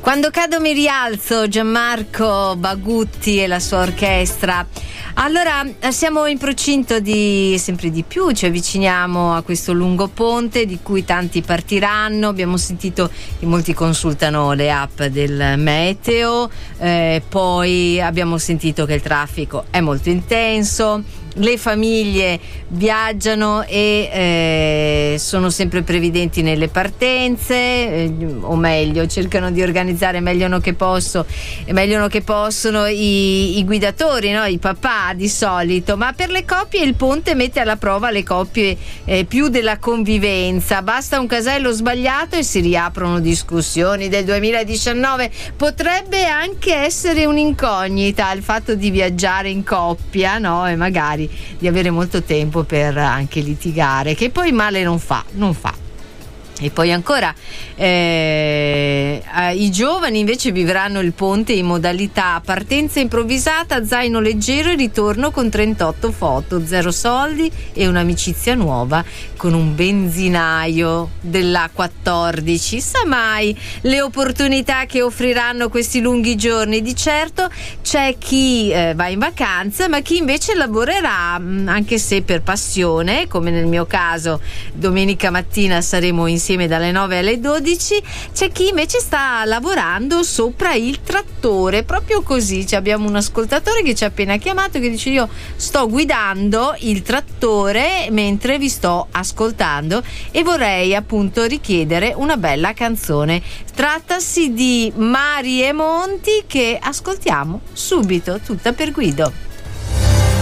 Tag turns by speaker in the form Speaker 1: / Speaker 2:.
Speaker 1: Quando cado mi rialzo, Gianmarco Bagutti e la sua orchestra. Allora, siamo in procinto di sempre di più, ci avviciniamo a questo lungo ponte di cui tanti partiranno. Abbiamo sentito che molti consultano le app del meteo, poi abbiamo sentito che il traffico è molto intenso. Le famiglie viaggiano e sono sempre previdenti nelle partenze, o meglio cercano di organizzare meglio che possono i guidatori, no? I papà di solito, ma per le coppie il ponte mette alla prova le coppie più della convivenza. Basta un casello sbagliato e si riaprono discussioni del 2019. Potrebbe anche essere un'incognita il fatto di viaggiare in coppia, no? E magari di avere molto tempo per anche litigare, che poi male non fa. E poi ancora i giovani invece vivranno il ponte in modalità partenza improvvisata, zaino leggero e ritorno con 38 foto, 0 soldi e un'amicizia nuova con un benzinaio della 14. Sa mai le opportunità che offriranno questi lunghi giorni. Di certo c'è chi va in vacanza, ma chi invece lavorerà, anche se per passione, come nel mio caso. Domenica mattina saremo insieme dalle 9 alle 12. C'è chi invece sta lavorando sopra il trattore, proprio così. Abbiamo un ascoltatore che ci ha appena chiamato che dice: io sto guidando il trattore mentre vi sto ascoltando e vorrei appunto richiedere una bella canzone. Trattasi di Mari e Monti, che ascoltiamo subito, tutta per Guido.